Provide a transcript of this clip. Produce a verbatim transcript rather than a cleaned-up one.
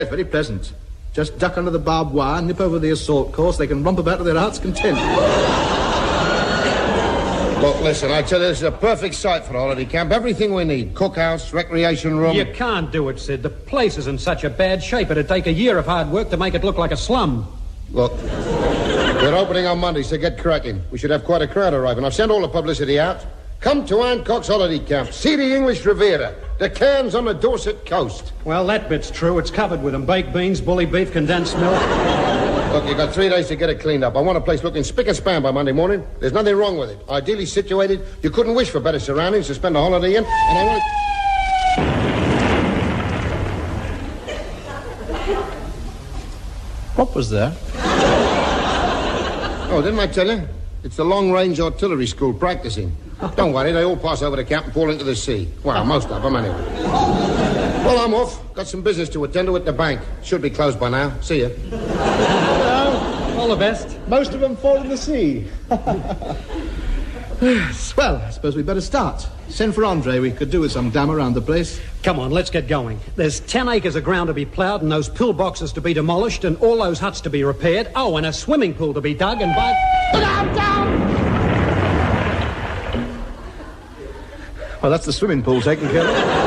It's very pleasant. Just duck under the barbed wire, nip over the assault course. They can romp about to their heart's content. Look, listen, I tell you, this is a perfect site for a holiday camp. Everything we need. Cookhouse, recreation room. You can't do it, Sid. The place is in such a bad shape. It'd take a year of hard work to make it look like a slum. Look, we're opening on Monday, so get cracking. We should have quite a crowd arriving. I've sent all the publicity out. Come to Ann Cox Holiday Camp. See the English Riviera. The Cairns on the Dorset coast. Well, that bit's true. It's covered with them. Baked beans, bully beef, condensed milk. Look, you've got three days to get it cleaned up. I want a place looking spick and span by Monday morning. There's nothing wrong with it. Ideally situated. You couldn't wish for better surroundings to spend a holiday in. And I want... What was that? Oh, didn't I tell you? It's the long-range artillery school practicing. Don't worry, they all pass over the camp and fall into the sea. Well, most of them, anyway. Well, I'm off. Got some business to attend to at the bank. Should be closed by now. See ya. Well, all the best. Most of them fall in the sea. Well, I suppose we'd better start. Send for Andre. We could do with some dam around the place. Come on, let's get going. There's ten acres of ground to be ploughed and those pillboxes to be demolished and all those huts to be repaired. Oh, and a swimming pool to be dug and by... Down, down! Well, that's the swimming pool taken care of.